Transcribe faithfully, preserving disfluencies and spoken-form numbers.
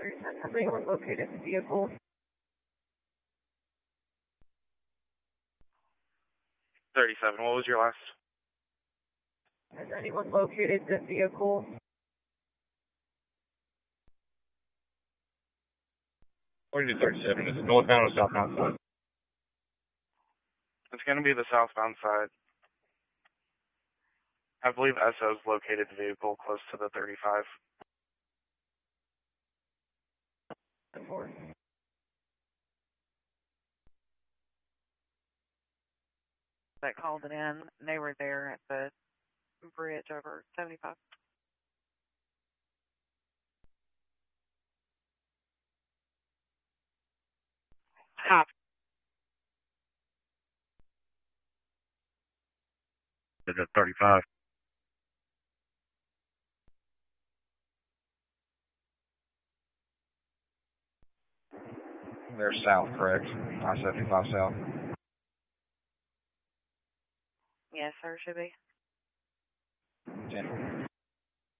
Has anyone located the vehicle? thirty-seven, what was your last? Has anyone located the vehicle? forty-two thirty-seven, is it northbound or southbound side? It's going to be the southbound side. I believe S O's located the vehicle close to the thirty-five. Four. That called it in. They were there at the bridge over seventy-five. Half. Is it thirty-five? They're south, correct? I seventy-five south. Yes, sir, should be. ten.